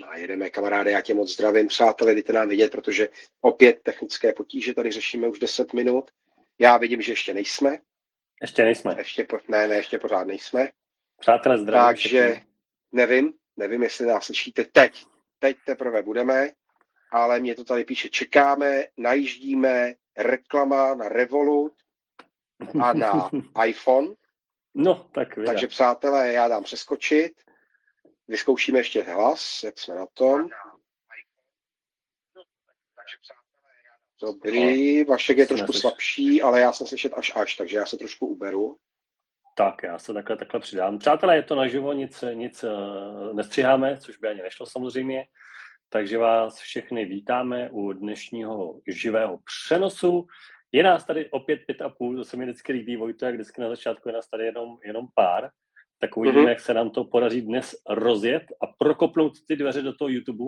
jedeme, kamaráde, já tě moc zdravím, přátelé, dejte nám vidět, protože opět technické potíže tady řešíme už 10 minut. Já vidím, že ještě nejsme. Ještě nejsme. Ještě pořád nejsme. Přátelé, zdravím. Takže nevím, jestli nás slyšíte teď. Teď teprve budeme, ale mě to tady píše, čekáme, najíždíme, reklama na Revolut a na iPhone. No, tak vidím. Takže přátelé, já dám přeskočit. Vyzkoušíme ještě hlas, jak jsme na tom. Dobrý, Vašek je trošku slabší, ale já jsem slyšet až, takže já se trošku uberu. Tak, já se takhle přidám. Přátelé, je to naživo, nic nestřiháme, což by ani nešlo samozřejmě. Takže vás všechny vítáme u dnešního živého přenosu. Je nás tady opět 5,5, to se mi vždycky líbí, Vojto, jak vždycky na začátku je nás tady jenom pár. Tak uvidíme, jak se nám to podaří dnes rozjet a prokopnout ty dveře do toho YouTube.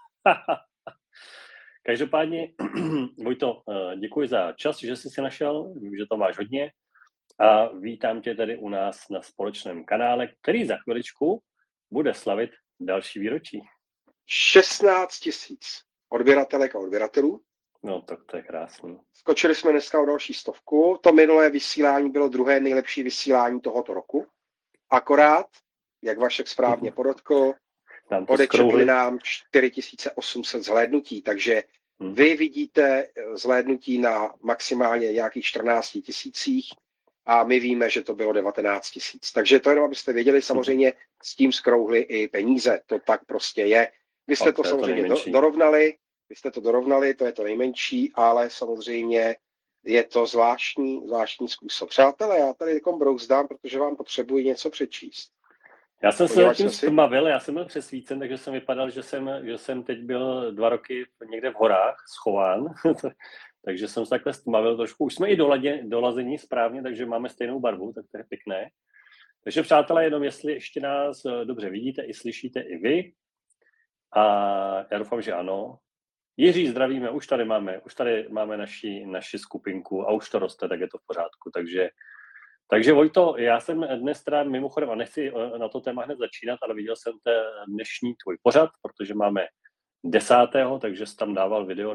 Každopádně, Vojto, děkuji za čas, že jsi si našel, vím, že to máš hodně. A vítám tě tady u nás na společném kanále, který za chviličku bude slavit další výročí. 16 000 odběratelek a odběratelů. No, tak to je krásný. Skočili jsme dneska o další 100. To minulé vysílání bylo druhé nejlepší vysílání tohoto roku. Akorát, jak Vašek správně podotkl, odečetli nám 4800 zhlédnutí, takže vy vidíte zhlédnutí na maximálně nějakých 14 000 a my víme, že to bylo 19 000. Takže to jenom, abyste věděli, samozřejmě s tím skrouhli i peníze. To tak prostě je. Vy jste to samozřejmě dorovnali, to je to nejmenší, ale samozřejmě je to zvláštní způsob. Přátelé, já tady takom brouzdám, protože vám potřebuji něco přečíst. Já jsem se zatím stmavil, já jsem byl přesvícen, takže jsem vypadal, že jsem teď byl 2 roky někde v horách schován, takže jsem se takhle stmavil trošku. Už jsme i dolazení správně, takže máme stejnou barvu, tak to je pěkné. Takže přátelé, jenom jestli ještě nás dobře vidíte i slyšíte i vy, a já doufám, že ano. Jiří, zdravíme, už tady máme naši skupinku a už to roste, tak je to v pořádku. Takže Vojto, já jsem dnes teda mimochodem, a nechci na to téma hned začínat, ale viděl jsem dnešní tvůj pořad, protože máme 10., takže jsi tam dával video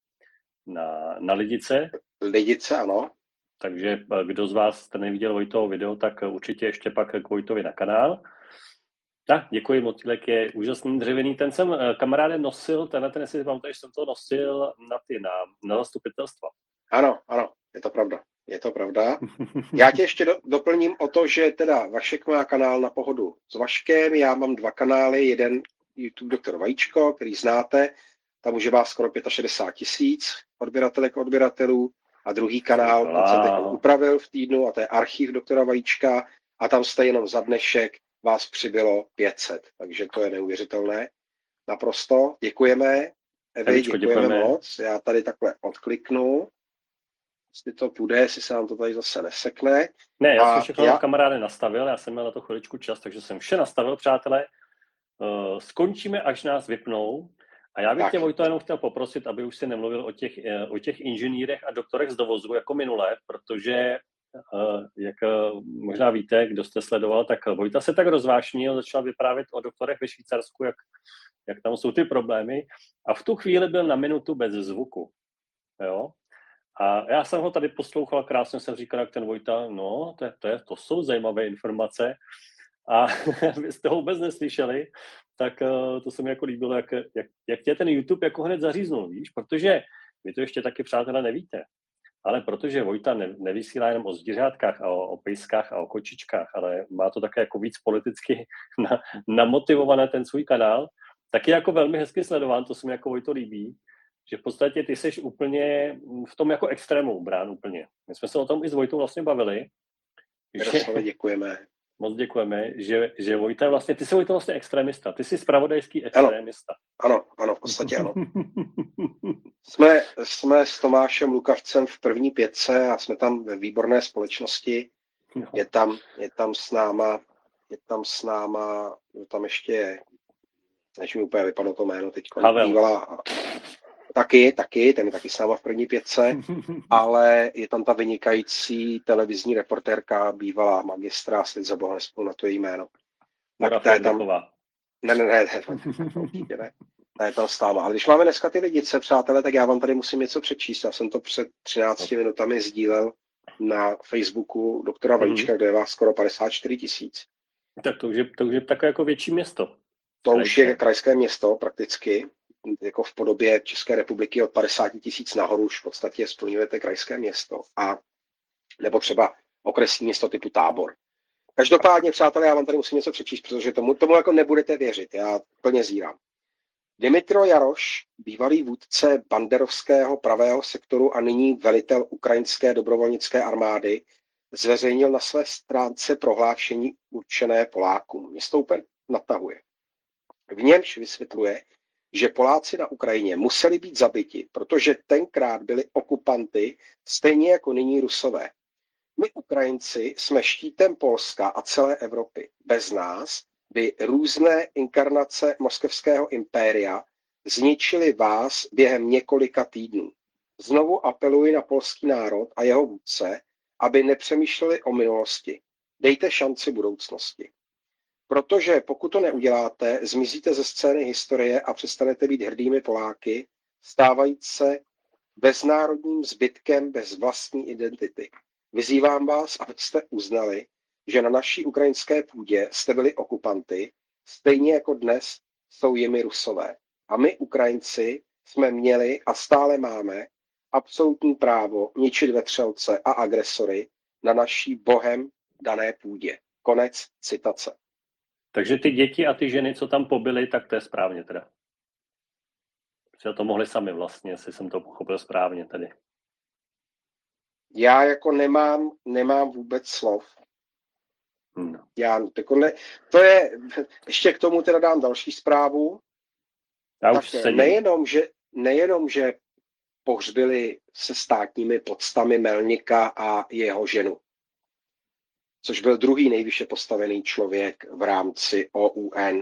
na Lidice. Lidice, ano. Takže kdo z vás jste neviděl Vojtovo video, tak určitě ještě pak k Vojtovi na kanál. Tak, děkuji, motýlek je úžasný dřevěný. Ten jsem kamarádem nosil, ten si pamatuju, že jsem to nosil na zastupitelstva. Ano, je to pravda. Já tě ještě doplním o to, že teda Vašek má kanál Na pohodu s Vaškem, já mám 2 kanály, jeden YouTube Doktor Vajíčko, který znáte, tam už je vás skoro 65 000 odběratelek a odběratelů, a druhý kanál, ten jsem teď upravil v týdnu, a to je Archiv Doktora Vajíčka, a tam jste jenom za dnešek vás přibylo 500, takže to je neuvěřitelné. Naprosto. Děkujeme. Evi, děkujeme moc. Já tady takhle odkliknu. Jestli to půjde, jestli se nám to tady zase nesekne. Ne, já jsem všechno kamaráde nastavil, já jsem měl na to chviličku čas, takže jsem vše nastavil, přátelé. Skončíme, až nás vypnou. A já bych tě, Vojto, jenom chtěl poprosit, aby už si nemluvil o těch inženýrech a doktorech z dovozu jako minule, protože jak možná víte, kdo jste sledoval, tak Vojta se tak rozvášnil, začal vyprávět o doktorech ve Švýcarsku, jak tam jsou ty problémy, a v tu chvíli byl na minutu bez zvuku. Jo? A já jsem ho tady poslouchal, krásně jsem říkal, jak ten Vojta, no, to jsou zajímavé informace, a vy jste ho vůbec neslyšeli, tak to se mi jako líbilo, jak tě ten YouTube jako hned zaříznul, víš, protože vy to ještě taky, přátelé, nevíte. Ale protože Vojta nevysílá jenom o zvířátkách a o pejskách a o kočičkách, ale má to také jako víc politicky namotivované ten svůj kanál, tak je jako velmi hezky sledován, to se mi jako Vojto líbí, že v podstatě ty seš úplně v tom jako extrému brán úplně. My jsme se o tom i s Vojtou vlastně bavili. Děkujeme. Moc děkujeme, že Vojta je vlastně, ty jsi Vojta vlastně extrémista, ty jsi zpravodajský extrémista. Ano, v podstatě ano. Jsme s Tomášem Lukavcem v první 5 a jsme tam ve výborné společnosti. No. Je tam s náma, tam ještě, než mi úplně vypadlo to jméno teď, bývalá, taky, ten je taky s náma v první 5, ale je tam ta vynikající televizní reportérka, bývalá magistra, slid za boha, nespomínám na to její jméno. Ne, určitě ne. Ne, to stává. Ale když máme dneska ty lidice, přátelé, tak já vám tady musím něco přečíst. Já jsem to před 13 minutami sdílel na Facebooku doktora Vajíčka, kde je vás skoro 54 000. Tak to už je takové jako větší město. To už je krajské město prakticky, jako v podobě České republiky od 50 000 nahoru už v podstatě splňujete krajské město. A nebo třeba okresní město typu Tábor. Každopádně, přátelé, já vám tady musím něco přečíst, protože tomu jako nebudete věřit. Já plně zírám. Dmytro Jaroš, bývalý vůdce banderovského pravého sektoru a nyní velitel ukrajinské dobrovolnické armády, zveřejnil na své stránce prohlášení určené Polákům. Město úplně natahuje. V němž vysvětluje, že Poláci na Ukrajině museli být zabiti, protože tenkrát byli okupanty, stejně jako nyní Rusové. My Ukrajinci jsme štítem Polska a celé Evropy. Bez nás by různé inkarnace moskevského impéria zničily vás během několika týdnů. Znovu apeluji na polský národ a jeho vůdce, aby nepřemýšleli o minulosti. Dejte šanci budoucnosti. Protože pokud to neuděláte, zmizíte ze scény historie a přestanete být hrdými Poláky, stávající se beznárodním zbytkem bez vlastní identity. Vyzývám vás, abyste uznali, že na naší ukrajinské půdě jste byli okupanty, stejně jako dnes jsou jimi Rusové. A my, Ukrajinci, jsme měli a stále máme absolutní právo ničit vetřelce a agresory na naší Bohem dané půdě. Konec citace. Takže ty děti a ty ženy, co tam pobyly, tak to je správně teda. Protože to mohli sami vlastně, jestli jsem to pochopil správně tady. Já jako nemám vůbec slov. No. To je, ještě k tomu teda dám další zprávu. Nejenom, že pohřbili se státními poctami Melnika a jeho ženu, což byl druhý nejvyšší postavený člověk v rámci OUN,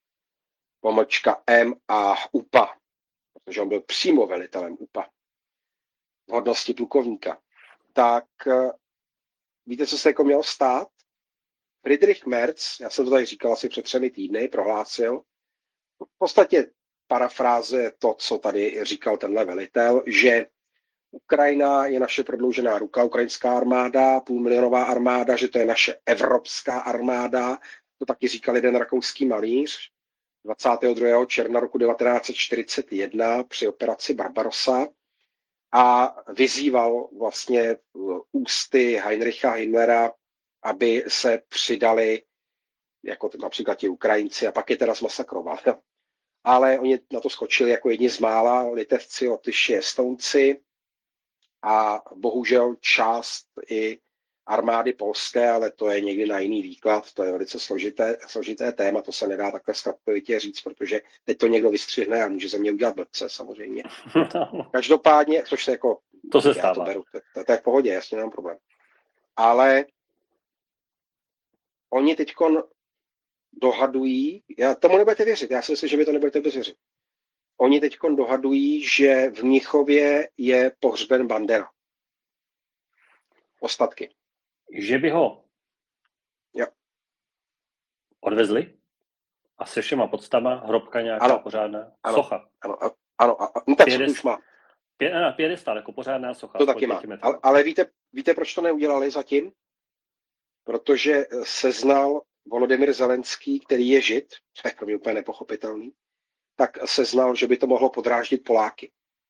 _M a UPA, protože on byl přímo velitelem UPA v hodnosti plukovníka. Tak víte, co se jako mělo stát? Friedrich Merz, já jsem to tady říkal asi před 3 týdny, prohlásil, v podstatě parafráze to, co tady říkal tenhle velitel, že Ukrajina je naše prodloužená ruka, ukrajinská armáda, 500 000 armáda, že to je naše evropská armáda. To taky říkal jeden rakouský malíř 22. června roku 1941 při operaci Barbarossa a vyzýval vlastně ústy Heinricha Himmlera, aby se přidali, jako například ti Ukrajinci, a pak je teda zmasakroval. Ale oni na to skočili jako jedni z mála, Litevci, Lotyši, Estonci a bohužel část i armády polské, ale to je někdy na jiný výklad, to je velice složité téma, to se nedá takhle zkratkovitě říct, protože teď to někdo vystřihne a může ze mě udělat blbce samozřejmě. Každopádně, což se jako... To se stává. To beru, to je v pohodě, jasně, nemám problém. Ale oni teďkon dohadují, já tomu nebudete věřit, já si myslím, že mi to nebudete věřit. Oni teďkon dohadují, že v Mnichově je pohřben Bandera. Ostatky. Že by ho odvezli a se všema podstama, hrobka nějaká pořádná, socha. Ano, tak už má. Piedestal, jako pořádná socha. To taky má. Ale víte, proč to neudělali zatím? Protože seznal Volodymyr Zelenský, který je Žid, to je pro mě úplně nepochopitelný, tak seznal, že by to mohlo podráždit Poláky.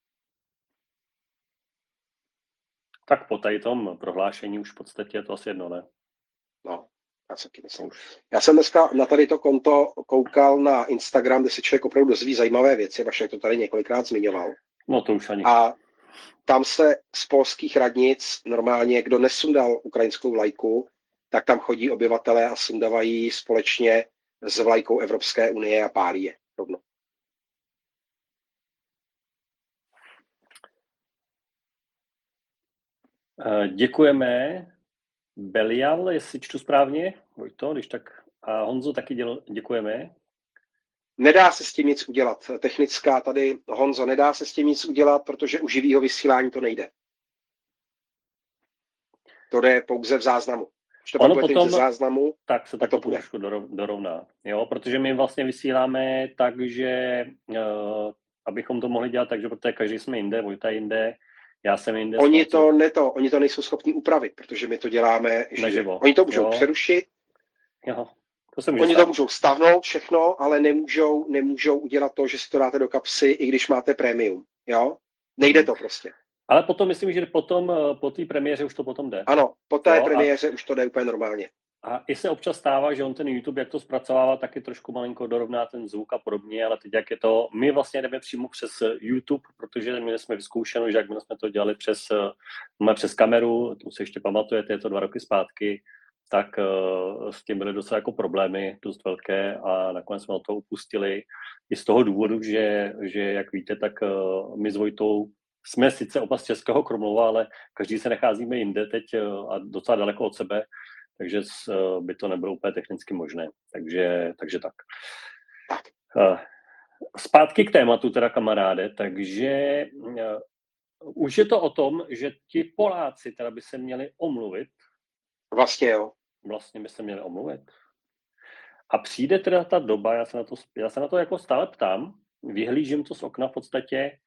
Tak po tady tom prohlášení už v podstatě je to asi jedno, ne? No, já se taky myslím. Já jsem dneska na tady to konto koukal na Instagram, kde se člověk opravdu dozví zajímavé věci, Vašek to tady několikrát zmiňoval. No to už ani. A tam se z polských radnic normálně, kdo nesundal ukrajinskou vlajku, tak tam chodí obyvatelé a sundavají společně s vlajkou Evropské unie a pálí je rovno. Děkujeme. Belial, jestli čtu správně, Vojto, když tak. A Honzo taky děkujeme. Nedá se s tím nic udělat. Technická tady, Honzo, nedá se s tím nic udělat, protože u živého vysílání to nejde. To jde pouze v záznamu. Už to pak Ono bude potom, ze záznamu, tak se a to to trošku dorovná. Jo, protože my vlastně vysíláme tak, že abychom to mohli dělat tak, že protože každý jsme jinde, Vojta jinde, já jsem jinde. Oni to nejsou schopni upravit, protože my to děláme, že naživo. oni to můžou Jo. přerušit, Jo. To se může oni stát. to můžou stavnout všechno, ale nemůžou udělat to, že si to dáte do kapsy, i když máte prémium. Jo? Nejde to prostě. Ale potom myslím, že potom po té premiéře už to potom jde. Ano, po té premiéře už to jde úplně normálně. A i se občas stává, že on ten YouTube, jak to zpracovává, taky trošku malinko dorovná ten zvuk a podobně, ale teď jak je to, my vlastně jdeme přímo přes YouTube, protože my jsme vyzkoušeno, že jak my jsme to dělali přes kameru, to si ještě pamatujete, je to 2 roky zpátky, tak s tím byly docela jako problémy dost velké a nakonec jsme o to upustili i z toho důvodu, že jak víte, tak my s Vojtou jsme sice oba z Českého Krumlova, ale každý se nacházíme jinde teď a docela daleko od sebe, takže by to nebylo úplně technicky možné. Takže tak. Zpátky k tématu teda, kamaráde, takže už je to o tom, že ti Poláci teda by se měli omluvit. Vlastně jo. Vlastně by se měli omluvit. A přijde teda ta doba, já se na to jako stále ptám, vyhlížím to z okna v podstatě,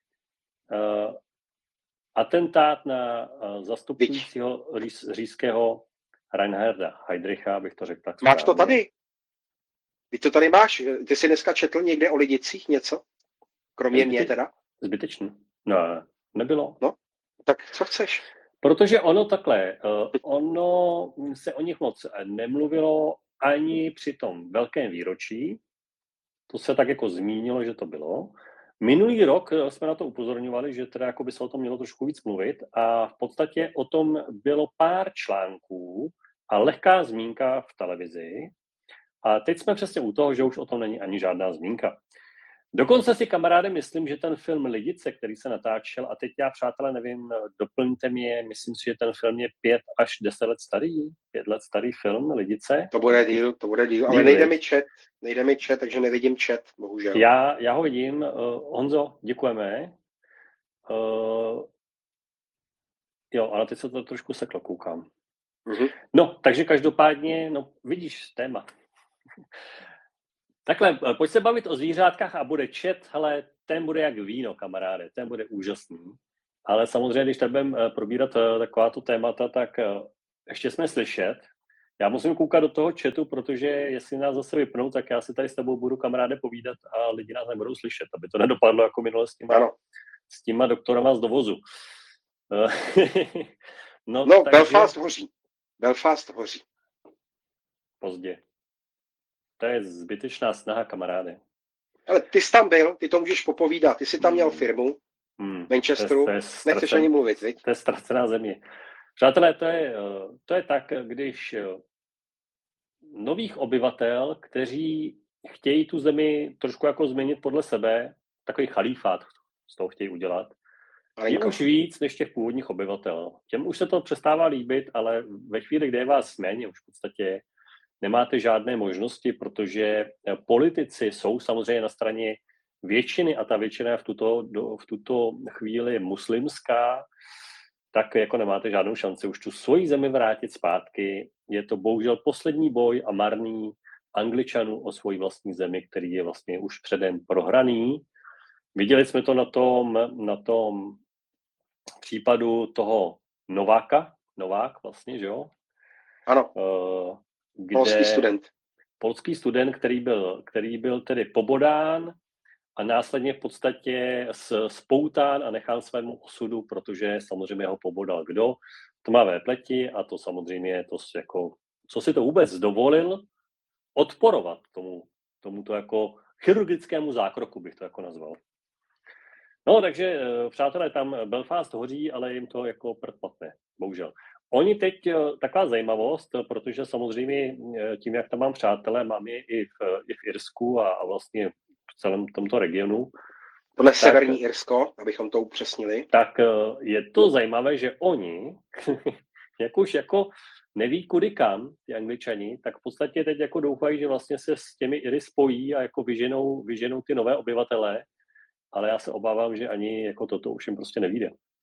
atentát na zastupujícího říšského Reinharda Heydricha, bych to řekl tak správně. Máš to tady? Ty to tady máš? Ty jsi dneska četl někde o Lidicích něco? Kromě mě teda? Zbytečný. No, nebylo. No, tak co chceš? Protože ono takhle, ono se o nich moc nemluvilo ani při tom velkém výročí. To se tak jako zmínilo, že to bylo. Minulý rok jsme na to upozorňovali, že teda jako by se o tom mělo trošku víc mluvit a v podstatě o tom bylo pár článků a lehká zmínka v televizi. A teď jsme přesně u toho, že už o tom není ani žádná zmínka. Dokonce si, kamaráde, myslím, že ten film Lidice, který se natáčel, a teď já, přátelé, nevím, doplňte mě, myslím si, že ten film je 5 až 10 let starý, 5 let starý film Lidice. To bude díl, ale nejde mi chat, takže nevidím chat, bohužel. Já ho vidím. Honzo, děkujeme. Jo, ale teď se to trošku seklo, koukám. Mm-hmm. No, takže každopádně, no vidíš, téma. Takhle, pojď se bavit o zvířátkách a bude chat, hele, ten bude jak víno, kamaráde, ten bude úžasný. Ale samozřejmě, když tady budeme probírat takováto témata, tak ještě jsme slyšet. Já musím koukat do toho chatu, protože jestli nás zase vypnou, tak já si tady s tebou budu, kamaráde, povídat a lidi nás nebudou slyšet, aby to nedopadlo jako minule s těma doktorama z dovozu. No, takže... Belfast hoří. Pozdě. To je zbytečná snaha, kamaráde. Ale ty jsi tam byl, ty to můžeš popovídat. Ty jsi tam měl firmu v Manchesteru. Nechceš ani mluvit, viď? To je ztracená země. Přátelé, to je tak, když nových obyvatel, kteří chtějí tu zemi trošku jako změnit podle sebe, takový chalífát z toho chtějí udělat, je už víc než těch původních obyvatel. Těm už se to přestává líbit, ale ve chvíli, kdy je vás méně, už v podstatě nemáte žádné možnosti, protože politici jsou samozřejmě na straně většiny a ta většina je v tuto chvíli muslimská, tak jako nemáte žádnou šanci už tu svoji zemi vrátit zpátky. Je to bohužel poslední boj a marný Angličanů o svoji vlastní zemi, který je vlastně už předem prohraný. Viděli jsme to na tom případu toho Novák vlastně, že jo? Ano. Polský student, který byl tedy pobodán a následně v podstatě spoután a nechán svému osudu, protože samozřejmě ho pobodal kdo? Tmavé pleti a to samozřejmě co si to vůbec dovolil odporovat tomuto jako chirurgickému zákroku, bych to jako nazval. No, takže přátelé, tam Belfast hoří, ale jim to jako prd-patne, bohužel. Oni teď, taková zajímavost, protože samozřejmě tím, jak tam mám přátelé, mám je i v Irsku a vlastně v celém tomto regionu. Tohle severní Irsko, abychom to upřesnili. Tak je to zajímavé, že oni, jak už jako neví kudy kam, ty Angličani, tak v podstatě teď jako doufají, že vlastně se s těmi Iry spojí a jako vyženou ty nové obyvatele, ale já se obávám, že ani jako toto už jim prostě nevíde.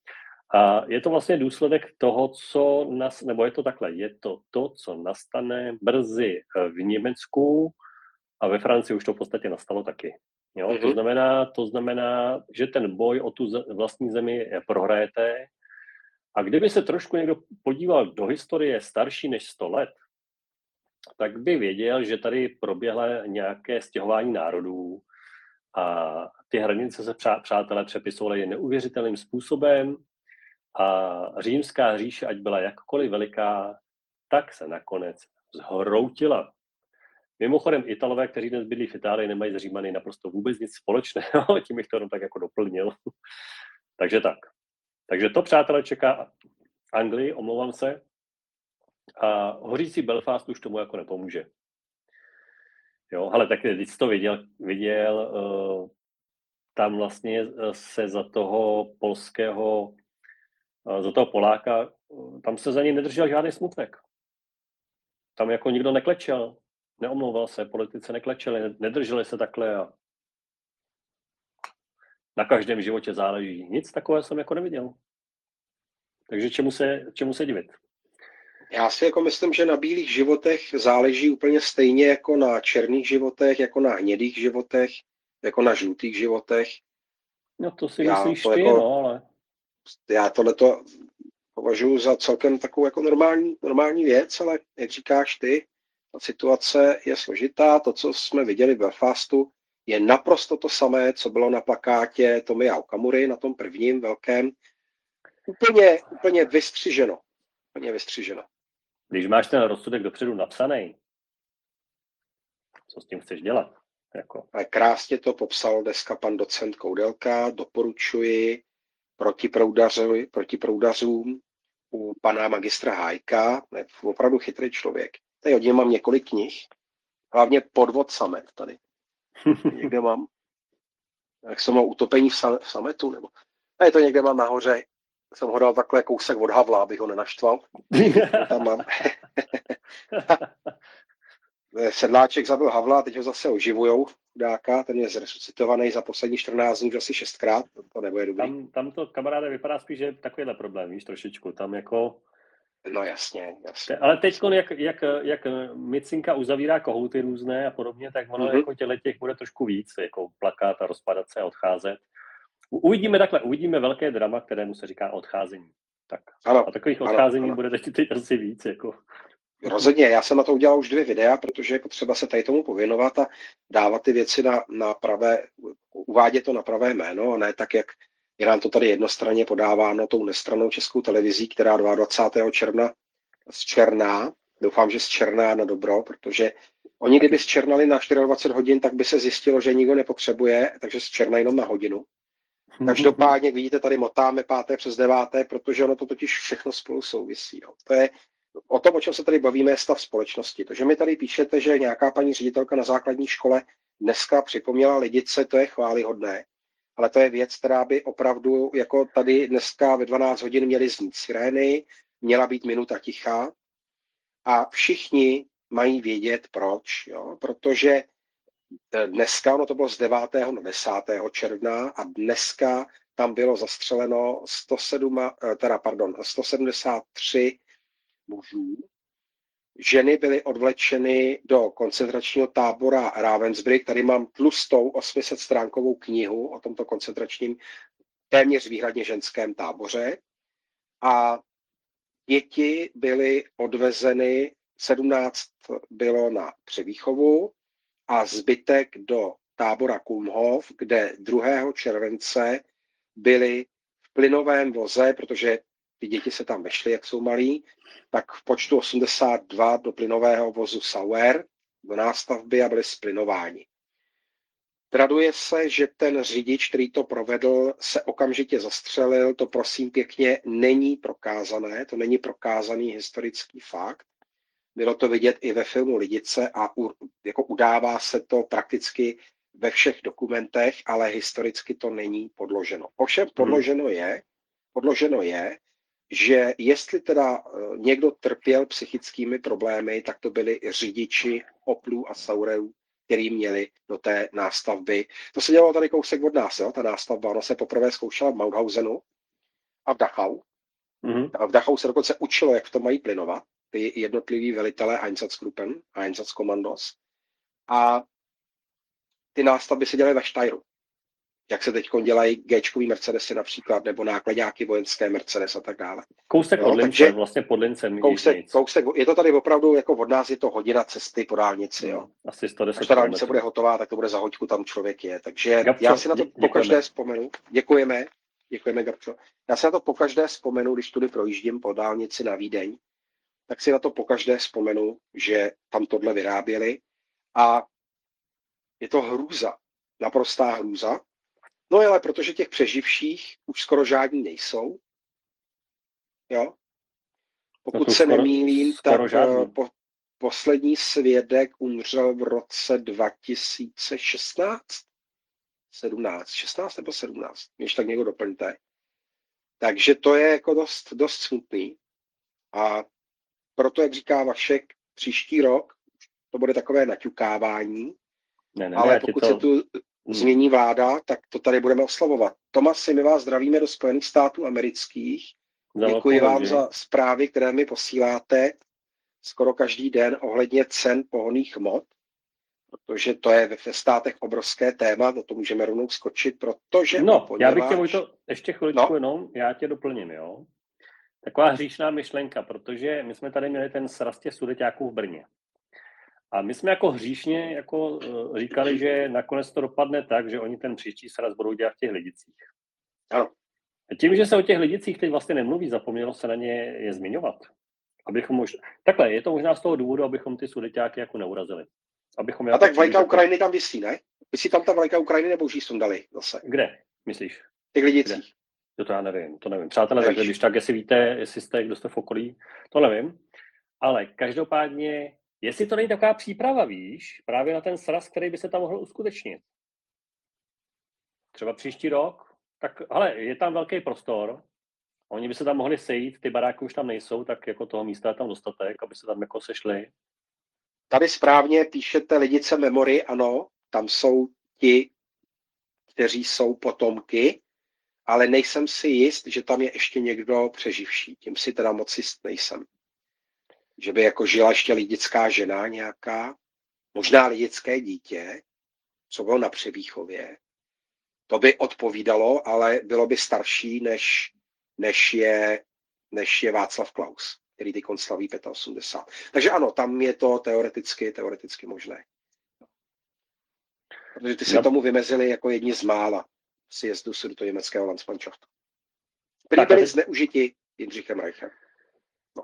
A je to vlastně důsledek toho, nebo je to takhle, je to, co nastane brzy v Německu a ve Francii už to v podstatě nastalo taky. Jo? Mm-hmm. To znamená, že ten boj o tu vlastní zemi prohrajete. A kdyby se trošku někdo podíval do historie starší než 100 let, tak by věděl, že tady proběhlo nějaké stěhování národů a ty hranice se, přátelé, přepisovaly neuvěřitelným způsobem a římská říše, ať byla jakkoliv veliká, tak se nakonec zhroutila. Mimochodem, Italové, kteří dnes bydlí v Itálii, nemají s Římany naprosto vůbec nic společného, tím bych to jenom tak jako doplnil. Takže tak. Takže to, přátelé, čeká Anglii, omlouvám se. A hořící Belfast už tomu jako nepomůže. Jo, ale tak když jsi to viděl, tam vlastně se za toho polského, za toho Poláka, tam se za něj nedržel žádný smutek. Tam jako nikdo neklečel, neomlouval se, politici neklečeli, nedrželi se takhle a na každém životě záleží. Nic takového jsem jako neviděl. Takže čemu se divit? Já si jako myslím, že na bílých životech záleží úplně stejně jako na černých životech, jako na hnědých životech, jako na žlutých životech. No to si myslíš ty, jako, no, ale... Já tohleto považuji za celkem takovou jako normální věc, ale jak říkáš ty, ta situace je složitá. To, co jsme viděli v Belfastu, je naprosto to samé, co bylo na plakátě Tomia Okamury, na tom prvním velkém. Úplně vystřiženo. Úplně vystřiženo. Když máš ten rozsudek dopředu napsaný, co s tím chceš dělat? Jako. Ale krásně to popsal dneska pan docent Koudelka, doporučuji proti proudařům u pana magistra Hájka, je opravdu chytrý člověk. Tady od něj mám několik knih, hlavně Podvod samet tady. Někde mám, jak jsem měl Utopení v sametu, nebo tady to někde mám nahoře, jsem ho dal takhle kousek od Havla, abych ho nenaštval. Tam mám. Sedláček zabil Havla, teď ho zase oživujou, chudáka, ten je zresuscitovaný za poslední 14 dní už asi 6krát, to nebude dobrý. Tam to, kamaráde, vypadá spíš, že je takovýhle problém, víš, trošičku, tam jako... No jasně. Ale teď, jak Micinka uzavírá kohouty různé a podobně, tak ono jako těch bude trošku víc, jako plakat a rozpadat se a odcházet. Uvidíme velké drama, kterému se říká odcházení. Tak. Ano, a takových odcházení bude teď asi víc, jako... Rozhodně, já jsem na to udělal už 2 videa, protože je potřeba se tady tomu pověnovat a dávat ty věci na pravé, uvádět to na pravé jméno, a ne tak, jak je nám to tady jednostranně podáváno tou nestrannou Českou televizí, která 22. června zčerná, doufám, že zčerná na dobro, protože oni kdyby zčernali na 24 hodin, tak by se zjistilo, že nikdo nepotřebuje, takže zčerná jenom na hodinu. Každopádně vidíte, tady motáme 5. přes 9., protože ono to totiž všechno spolu souvisí. Jo. To je o tom, o čem se tady bavíme, je stav společnosti. To, že mi tady píšete, že nějaká paní ředitelka na základní škole dneska připomněla Lidice, to je chvályhodné. Ale to je věc, která by opravdu, jako tady dneska ve 12 hodin měly znít sirény, měla být minuta ticha a všichni mají vědět proč. Jo? Protože dneska, ono to bylo z 9. na 10. června a dneska tam bylo zastřeleno 173 mužů. Ženy byly odvlečeny do koncentračního tábora Ravensbrück. Tady mám tlustou 800stránkovou knihu o tomto koncentračním téměř výhradně ženském táboře. A děti byly odvezeny, 17 bylo na převýchovu a zbytek do tábora Kulmhof, kde 2. července byly v plynovém voze, protože ty děti se tam vešly, jak jsou malí, tak v počtu 82 do plynového vozu Sauer, do nástavby a byli splinováni. Traduje se, že ten řidič, který to provedl, se okamžitě zastřelil. To prosím pěkně není prokázané, to není prokázaný historický fakt. Bylo to vidět i ve filmu Lidice a jako udává se to prakticky ve všech dokumentech, ale historicky to není podloženo. Ovšem podloženo je, že jestli teda někdo trpěl psychickými problémy, tak to byli řidiči Oplů a Sauerů, který měli do té nástavby. To se dělalo tady kousek od nás, jo? Ta nástavba, ona se poprvé zkoušela v Mauthausenu a v Dachau. A v Dachau se dokonce učilo, jak v tom mají plynovat, ty jednotliví velitelé Einsatzgruppen, Einsatzkommandos. A ty nástavby se dělají ve Steyru. Jak se teď dělají G-čkový Mercedesy například, nebo nákladáky vojenské Mercedes a tak dále. Kousek od Lince, vlastně pod Lincem. Kousek, je to tady opravdu, jako od nás je to hodina cesty po dálnici. Jo. Asi 110 Až ta dálnice bude hotová, tak to bude za hoďku, tam člověk je. Takže Gabčo, já si na to pokaždé vzpomenu. Děkujeme, Gabčo. Já si na to pokaždé vzpomenu, když tudy projíždím po dálnici na Vídeň, tak si na to pokaždé vzpomenu, že tam tohle vyráběli. A je to hrůza, naprostá hrůza. No ale protože těch přeživších už skoro žádní nejsou. Jo? Pokud se nemýlím, tak poslední svědek umřel v roce 2016? 16 nebo 17? Když tak někdo doplňte. Takže to je jako dost smutný. A proto, jak říká Vašek, příští rok to bude takové naťukávání. Ale pokud se tu změní vláda, tak to tady budeme oslavovat. Tomasi, my vás zdravíme do Spojených států amerických. Děkuji vám za zprávy, které mi posíláte skoro každý den ohledně cen pohonných hmot, protože to je ve státech obrovské téma, do toho můžeme rovnou skočit, protože... Já bych tě, Vojto, ještě chviličku jenom, já tě doplním, jo. Taková hříšná myšlenka, protože my jsme tady měli ten sraz těch sudeťáků v Brně. A my jsme jako hříšně jako říkali, že nakonec to dopadne tak, že oni ten příští sraz budou dělat v těch Lidicích. Ano. A tím, že se o těch Lidicích teď vlastně nemluví, zapomnělo se na ně je zmiňovat. Takhle, je to možná z toho důvodu, abychom ty sudeťáky jako neurazili. A tak vlajka Ukrajiny tam visí, ne? Visí tam ta vlajka Ukrajiny, nebo už ji sundali zase? Kde, myslíš? V těch Lidicích. To já nevím, to nevím. Přátelé, takže když tak, jestli víte, jestli jste, kdo jste v okolí, to nevím. Ale každopádně, jestli to není taková příprava, víš, právě na ten sraz, který by se tam mohl uskutečnit. Třeba příští rok, tak, hele, je tam velký prostor, oni by se tam mohli sejít, ty baráky už tam nejsou, tak jako toho místa je tam dostatek, aby se tam jako sešli. Tady správně píšete Lidice Memory, ano, tam jsou ti, kteří jsou potomky, ale nejsem si jist, že tam je ještě někdo přeživší. Tím si teda moc jist nejsem. Že by jako žila ještě lidická žena nějaká, možná lidické dítě, co bylo na Přebíchově. To by odpovídalo, ale bylo by starší, než je Václav Klaus, který teď slaví 85. Takže ano, tam je to teoreticky možné. Protože ty se tomu vymezili jako jedni z mála sjezdu sudetoněmeckého Landsmannschaftu. Byli zneužiti Jindřichem Reichem. No.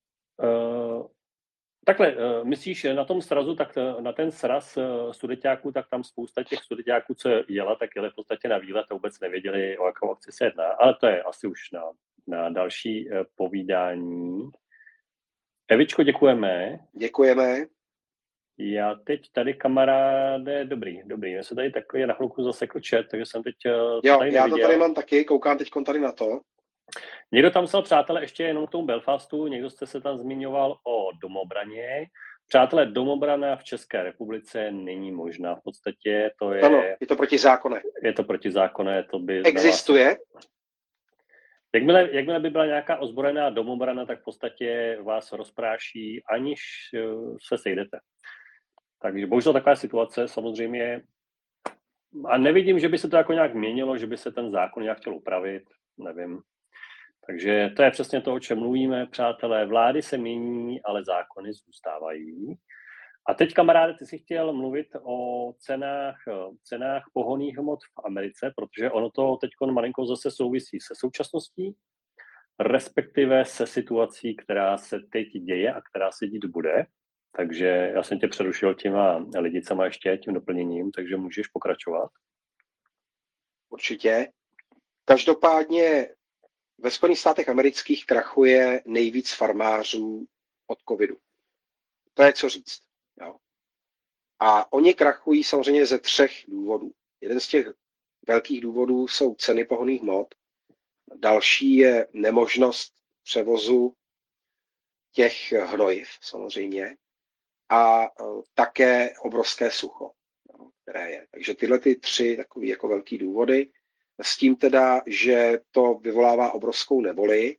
Takhle, myslíš na tom srazu, tak na ten sraz sudeťáků, tak tam spousta těch sudeťáků, co jela, tak jeli v podstatě na výlet a vůbec nevěděli, o jakou akci se jedná. Ale to je asi už na další povídání. Evičko, děkujeme. Děkujeme. Já teď tady, kamaráde, dobrý, já se tady takový na chvilku zasekl chat, takže jsem teď jo, tady já to tady mám taky, koukám teď tady na to. Někdo tam psal, přátelé, ještě jenom k tomu Belfastu, někdo jste se tam zmiňoval o domobraně. Přátelé, domobrana v České republice není možná. V podstatě to je... Ano, je to protizákonné. Je to protizákonné, to by... Existuje? Jakmile by byla nějaká ozbrojená domobrana, tak v podstatě vás rozpráší, aniž se sejdete. Takže bohužel taková situace samozřejmě. A nevidím, že by se to jako nějak měnilo, že by se ten zákon nějak chtěl upravit, nevím. Takže to je přesně to, o čem mluvíme, přátelé. Vlády se mění, ale zákony zůstávají. A teď, kamaráde, ty jsi chtěl mluvit o cenách pohonných hmot v Americe, protože ono to teď malinko zase souvisí se současností, respektive se situací, která se teď děje a která se dít bude. Takže já jsem tě přerušil těma Lidicama ještě, tím doplněním, takže můžeš pokračovat. Určitě. Každopádně ve Spojených státech amerických krachuje nejvíc farmářů od covidu. To je co říct. Jo. A oni krachují samozřejmě ze 3 důvodů. Jeden z těch velkých důvodů jsou ceny pohonných hmot. Další je nemožnost převozu těch hnojiv samozřejmě. A také obrovské sucho, které je. Takže tyhle 3 takové jako velký důvody. s tím teda, že to vyvolává obrovskou nevoli,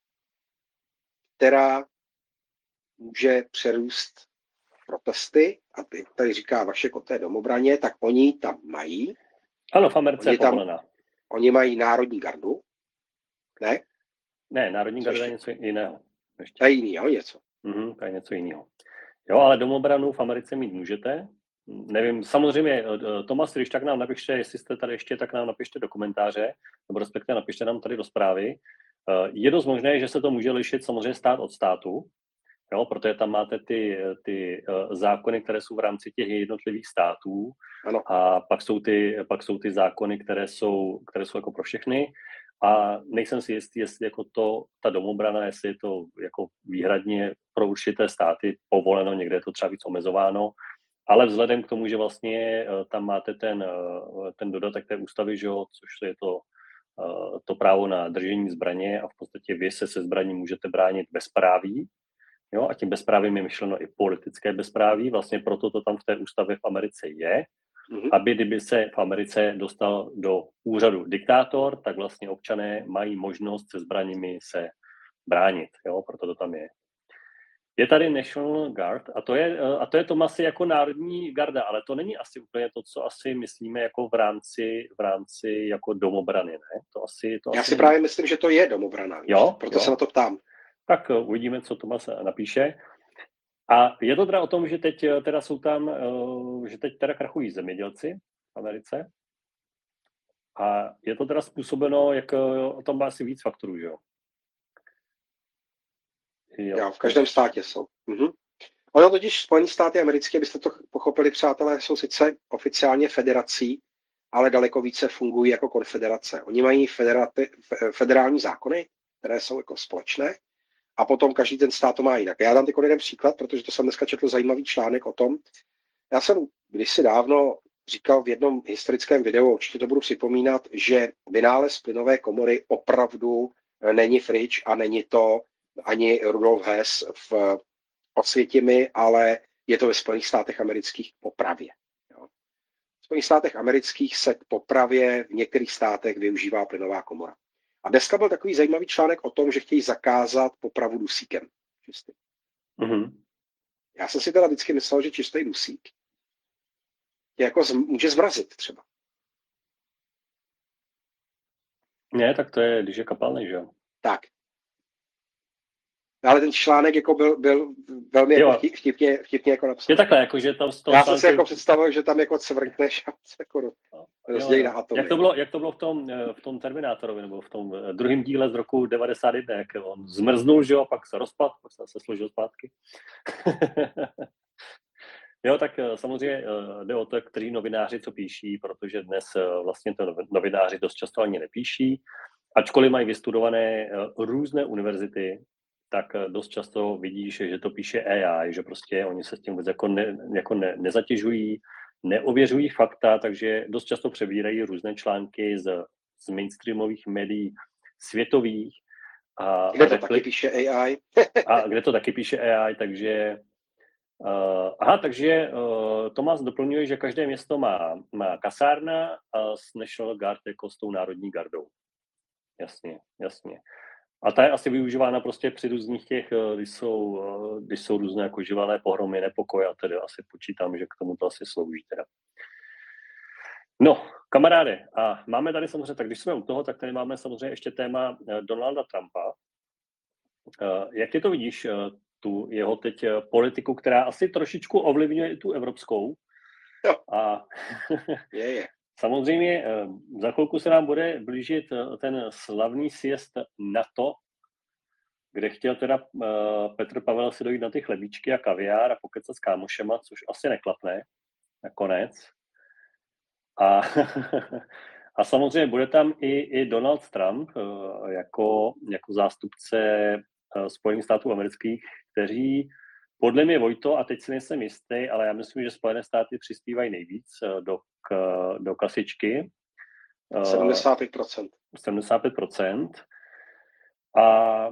která může přerůst protesty, a tady říká Vašek o té domobraně, tak oni tam mají. Ano, v Americe je povolená. Oni mají národní gardu, ne? Ne, národní garda je něco jiného. Ještě. To je jiný, jo, něco. To je něco jiného. Jo, ale domobranu v Americe mít můžete. Nevím, samozřejmě, Tomas, když tak nám napište, jestli jste tady ještě, tak nám napište do komentáře, nebo respektive napište nám tady do zprávy. Je dost možné, že se to může lišit samozřejmě stát od státu, jo, protože tam máte ty zákony, které jsou v rámci těch jednotlivých států. Ano. A pak jsou ty zákony, které jsou jako pro všechny. A nejsem si jistý, jestli jako ta domobrana, jestli je to jako výhradně pro určité státy povoleno, někde je to třeba víc omezováno, ale vzhledem k tomu, že vlastně tam máte ten dodatek té ústavy, že jo, což je to právo na držení zbraně a v podstatě vy se zbraní můžete bránit bezpráví, jo, a tím bezprávím je myšleno i politické bezpráví, vlastně proto to tam v té ústavě v Americe je, aby kdyby se v Americe dostal do úřadu diktátor, tak vlastně občané mají možnost se zbraněmi se bránit, jo, proto to tam je. Je tady National Guard a to je Tomasi jako národní garda, ale to není asi úplně to, co asi myslíme jako v rámci jako domobrany, ne? Já si právě myslím, že to je domobrana, jo, proto se na to ptám. Tak uvidíme, co Tomas napíše. A je to teda o tom, že teď teda jsou tam, že teď teda krachují zemědělci v Americe. A je to teda způsobeno, jak o tom má asi víc faktorů, že jo? Jo, v každém státě jsou. Ono totiž Spojené státy americké, byste to pochopili, přátelé, jsou sice oficiálně federací, ale daleko více fungují jako konfederace. Oni mají federální zákony, které jsou jako společné, a potom každý ten stát to má jinak. Já dám teď jeden příklad, protože to jsem dneska četl zajímavý článek o tom. Já jsem kdysi dávno říkal v jednom historickém videu, určitě to budu připomínat, že vynález plynové komory opravdu není Fridge a není to ani Rudolf Hess v Osvětimi, ale je to ve Spojených státech amerických k popravě. Jo. V Spojených státech amerických se k popravě v některých státech využívá plynová komora. A dneska byl takový zajímavý článek o tom, že chtějí zakázat popravu dusíkem. Čistý. Já jsem si teda vždycky myslel, že čistý dusík jako může zmrazit třeba. Ne, tak to je, když je kapalný, že jo? Tak. Ale ten článek jako byl velmi jako vtipně jako napsal. Je takhle, jako, že tam z toho já jsem si jako představil, že tam jako cvrkneš a se jako rozdělí na atomy. Jak to bylo v tom Terminátorovi, nebo v tom druhém díle z roku 91, jak on zmrznul, že jo, pak se rozpad, pak se složil zpátky. Jo, tak samozřejmě jde o to, kteří novináři co píší, protože dnes vlastně to novináři dost často ani nepíší. Ačkoliv mají vystudované různé univerzity, tak dost často vidíš, že to píše AI, že prostě oni se s tím vůbec jako nezatěžují, neověřují fakta, takže dost často přebírají různé články z mainstreamových médií světových. Kde to taky píše AI? A kde to taky píše AI, takže takže Tomas doplňuje, že každé město má kasárna s National Guard jako s tou národní gardou. Jasně. A ta je asi využívána prostě při různých těch, když jsou různé jako živelné pohromy, nepokoje a tedy asi počítám, že k tomu to asi slouží teda. No, kamaráde, a máme tady samozřejmě, tak když jsme u toho, tak tady máme samozřejmě ještě téma Donalda Trumpa. Jak ty to vidíš, tu jeho teď politiku, která asi trošičku ovlivňuje i tu evropskou? Jo. A je. Samozřejmě za chvilku se nám bude blížit ten slavný sjezd NATO, kde chtěl teda Petr Pavel si dojít na ty chlebíčky a kaviár a pokecat s kámošema, což asi neklapne nakonec. A samozřejmě bude tam i Donald Trump jako zástupce Spojených států amerických, kteří podle mě, Vojto, a teď si nejsem jistý, ale já myslím, že Spojené státy přispívají nejvíc do kasičky. 75%. 75%. A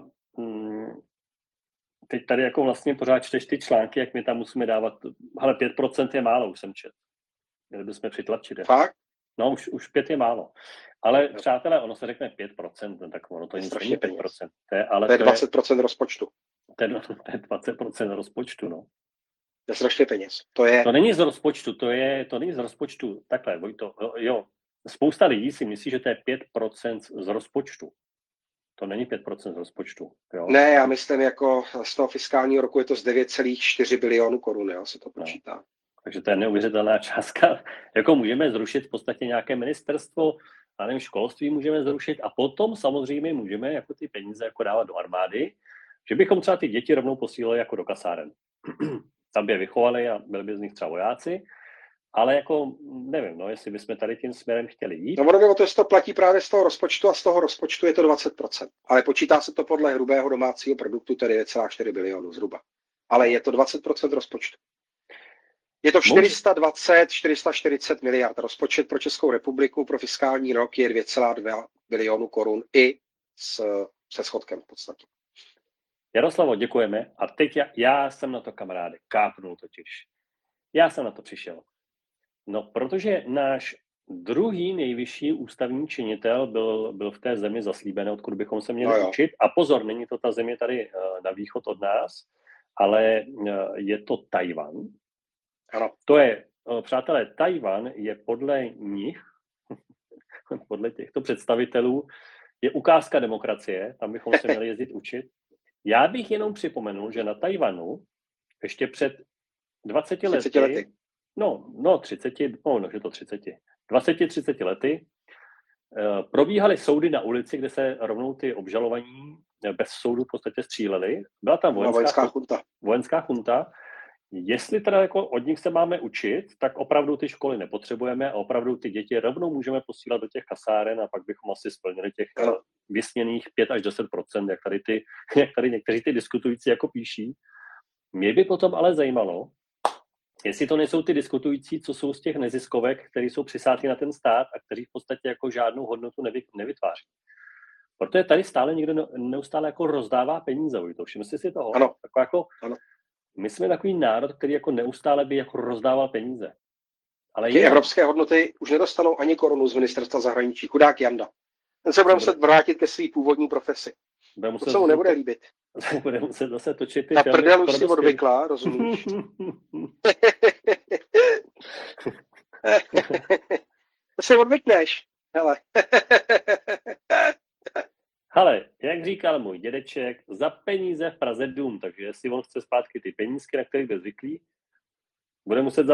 teď tady jako vlastně pořád čteš ty články, jak my tam musíme dávat, hele, 5% je málo, už jsem čet. Měli bychom přitlačit. Fakt? No, už 5 je málo. Ale přátelé, ono se řekne 5%, tak ono to nic není 5%. To je 20% rozpočtu. To je 20% rozpočtu, no. To je strašně peněz. To není z rozpočtu, to není z rozpočtu. Takhle, Vojto, jo. Spousta lidí si myslí, že to je 5% z rozpočtu. To není 5% z rozpočtu. Jo? Ne, já myslím, jako z toho fiskálního roku je to z 9,4 bilionu korun, jo, se to počítá. No. Takže to je neuvěřitelná částka. Jako můžeme zrušit v podstatě nějaké ministerstvo, a nevím, školství můžeme zrušit a potom samozřejmě můžeme jako ty peníze jako dávat do armády, že bychom třeba ty děti rovnou posílali jako do kasáren. Tam by je vychovali a byli by z nich třeba vojáci, ale jako nevím, no, jestli bychom tady tím směrem chtěli jít. No ono to platí právě z toho rozpočtu a z toho rozpočtu je to 20%. Ale počítá se to podle hrubého domácího produktu, tedy 9,4 bilionu zhruba. Ale je to 20% rozpočtu. Je to 440 miliard. Rozpočet pro Českou republiku pro fiskální rok je 2,2 bilionu korun i se schodkem v podstatě. Jaroslavo, děkujeme. A teď já jsem na to, kamaráde, kápnul totiž. Já jsem na to přišel. No, protože náš druhý nejvyšší ústavní činitel byl v té zemi zaslíbený, odkud bychom se měli učit. A pozor, není to ta země tady na východ od nás, ale je to Tajvan. Ano. To je, přátelé, Tajvan je podle nich, podle těchto představitelů, je ukázka demokracie, tam bychom se měli jezdit učit. Já bych jenom připomenul, že na Tajvanu ještě před 20 lety. No 30, že to 20-30 lety probíhaly soudy na ulici, kde se rovnou ty obžalovaní bez soudu v podstatě stříleli. Byla tam vojenská chunta. Jestli teda jako od nich se máme učit, tak opravdu ty školy nepotřebujeme a opravdu ty děti rovnou můžeme posílat do těch kasáren a pak bychom asi splnili těch vysněných 5 až 10%, jak tady někteří ty diskutující jako píší. Mě by potom ale zajímalo, jestli to nejsou ty diskutující, co jsou z těch neziskovek, které jsou přisáty na ten stát a kteří v podstatě jako žádnou hodnotu nevytváří. Protože tady stále někdo neustále jako rozdává peníze, to všimli jste si toho? Ano. Ano. My jsme takový národ, který jako neustále by jako rozdával peníze. Ale evropské hodnoty už nedostanou ani korunu z ministerstva zahraničí. Chudák Janda. Ten se bude muset vrátit ke své původní profesi. To se mu nebude líbit. Bude muset zase točit ty filmy. Ta prdel už si odvykla, rozumíš? To se odvykneš. Hele, jak říkal můj dědeček, za peníze v Praze dům, takže jestli on chce zpátky ty penízky, na kterých byl zvyklý, bude muset